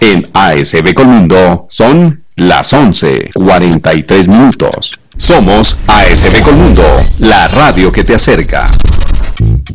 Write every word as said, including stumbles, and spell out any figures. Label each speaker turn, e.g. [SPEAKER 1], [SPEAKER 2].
[SPEAKER 1] En A S B Colmundo son las once cuarenta y tres minutos. Somos A S B Colmundo, la radio que te acerca.